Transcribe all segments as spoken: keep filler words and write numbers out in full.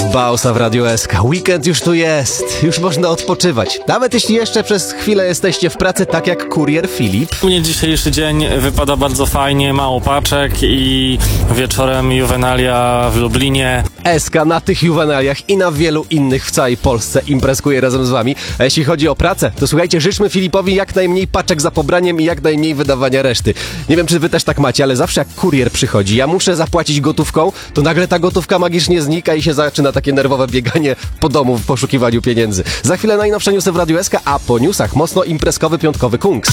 Bausa w Radiu S K. Weekend już tu jest. Już można odpoczywać. Nawet jeśli jeszcze przez chwilę jesteście w pracy, tak jak kurier Filip. U mnie dzisiejszy dzień wypada bardzo fajnie, mało paczek i wieczorem juwenalia w Lublinie. S K na tych juwenaliach i na wielu innych w całej Polsce imprezkuje razem z wami. A jeśli chodzi o pracę, to słuchajcie, życzmy Filipowi jak najmniej paczek za pobraniem i jak najmniej wydawania reszty. Nie wiem, czy wy też tak macie, ale zawsze jak kurier przychodzi, ja muszę zapłacić gotówką, to nagle ta gotówka magicznie znika i się zaczyna takie nerwowe bieganie po domu w poszukiwaniu pieniędzy. Za chwilę najnowsze newsy w Radiu S K, a po newsach mocno imprezkowy piątkowy kunks.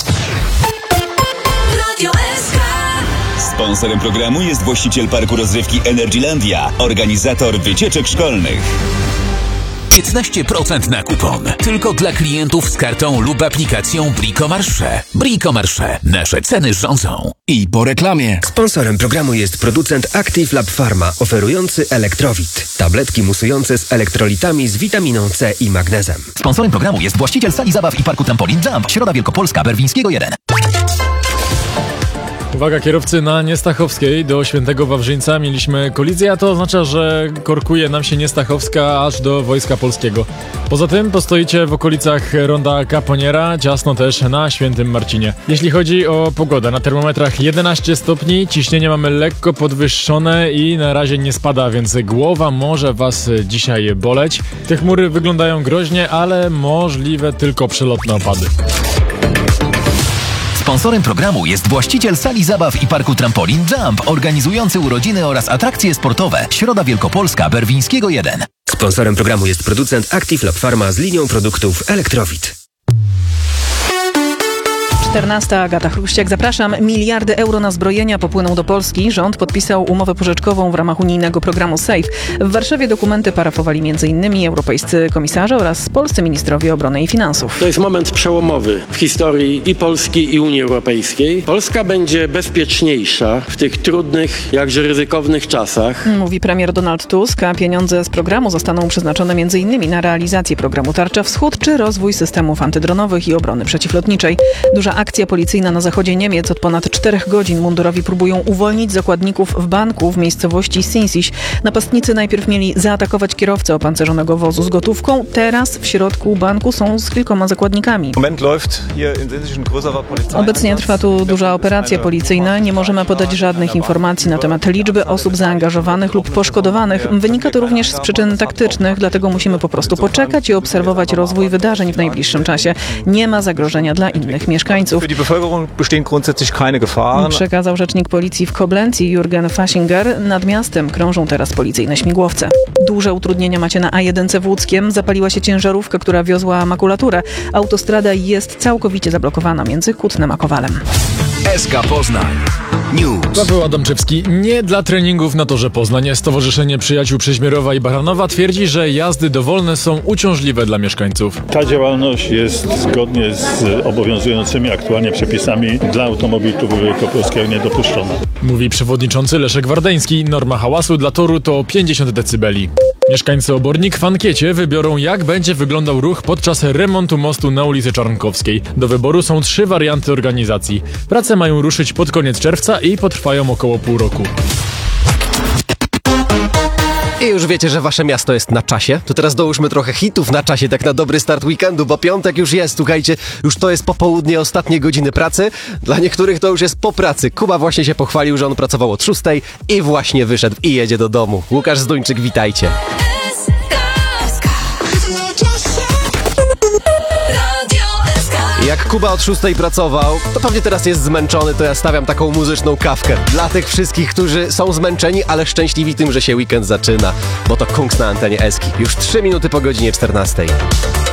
Sponsorem programu jest właściciel parku rozrywki Energylandia, organizator wycieczek szkolnych. piętnaście procent na kupon. Tylko dla klientów z kartą lub aplikacją Bricomarché. Bricomarché. Nasze ceny rządzą. I po reklamie. Sponsorem programu jest producent Active Lab Pharma, oferujący Elektrowit. Tabletki musujące z elektrolitami z witaminą C i magnezem. Sponsorem programu jest właściciel sali zabaw i parku Trampolin Jump. Środa Wielkopolska, Berwińskiego jeden. Uwaga, kierowcy, na Niestachowskiej do Świętego Wawrzyńca mieliśmy kolizję, a to oznacza, że korkuje nam się Niestachowska aż do Wojska Polskiego. Poza tym postoicie w okolicach ronda Kaponiera, ciasno też na Świętym Marcinie. Jeśli chodzi o pogodę, na termometrach jedenaście stopni, ciśnienie mamy lekko podwyższone i na razie nie spada, więc głowa może was dzisiaj boleć. Te chmury wyglądają groźnie, ale możliwe tylko przelotne opady. Sponsorem programu jest właściciel sali zabaw i parku Trampolin Jump, organizujący urodziny oraz atrakcje sportowe. Środa Wielkopolska, Berwińskiego jeden. Sponsorem programu jest producent Active Lab Pharma z linią produktów Elektrowit. czternasta. Agata Chruściak, zapraszam. Miliardy euro na zbrojenia popłyną do Polski. Rząd podpisał umowę pożyczkową w ramach unijnego programu SAFE. W Warszawie dokumenty parafowali m in europejscy komisarze oraz polscy ministrowie obrony i finansów. To jest moment przełomowy w historii i Polski, i Unii Europejskiej. Polska będzie bezpieczniejsza w tych trudnych, jakże ryzykownych czasach. Mówi premier Donald Tusk, a pieniądze z programu zostaną przeznaczone m in na realizację programu Tarcza Wschód czy rozwój systemów antydronowych i obrony przeciwlotniczej. Duża akcja policyjna na zachodzie Niemiec. Od ponad czterech godzin mundurowi próbują uwolnić zakładników w banku w miejscowości Sinsiś. Napastnicy najpierw mieli zaatakować kierowcę opancerzonego wozu z gotówką. Teraz w środku banku są z kilkoma zakładnikami. Obecnie trwa tu duża operacja policyjna. Nie możemy podać żadnych informacji na temat liczby osób zaangażowanych lub poszkodowanych. Wynika to również z przyczyn taktycznych, dlatego musimy po prostu poczekać i obserwować rozwój wydarzeń w najbliższym czasie. Nie ma zagrożenia dla innych mieszkańców. Przekazał rzecznik policji w Koblencji Jürgen Faschinger. Nad miastem krążą teraz policyjne śmigłowce. Duże utrudnienia macie na A jeden w Łódzkiem. Zapaliła się ciężarówka, która wiozła makulaturę. Autostrada jest całkowicie zablokowana między Kutnem a Kowalem. S K Poznań News. Paweł Adamczewski. Nie dla treningów na torze Poznań. Stowarzyszenie Przyjaciół Przeźmierowa i Baranowa twierdzi, że jazdy dowolne są uciążliwe dla mieszkańców. Ta działalność jest zgodnie z obowiązującymi aktualnie przepisami dla automobilu wielkopolskiego niedopuszczona. Mówi przewodniczący Leszek Wardeński. Norma hałasu dla toru to pięćdziesiąt decybeli. Mieszkańcy Obornik w ankiecie wybiorą, jak będzie wyglądał ruch podczas remontu mostu na ulicy Czarnkowskiej. Do wyboru są trzy warianty organizacji. Prace mają ruszyć pod koniec czerwca i potrwają około pół roku. I już wiecie, że wasze miasto jest na czasie. To teraz dołóżmy trochę hitów na czasie, tak na dobry start weekendu, bo piątek już jest, słuchajcie, już to jest popołudnie, ostatnie godziny pracy. Dla niektórych to już jest po pracy. Kuba właśnie się pochwalił, że on pracował od szóstej i właśnie wyszedł i jedzie do domu. Łukasz Zduńczyk, witajcie. Jak Kuba od szóstej pracował, to pewnie teraz jest zmęczony, to ja stawiam taką muzyczną kawkę. Dla tych wszystkich, którzy są zmęczeni, ale szczęśliwi tym, że się weekend zaczyna. Bo to kunks na antenie Eski. Już trzy minuty po godzinie czternastej.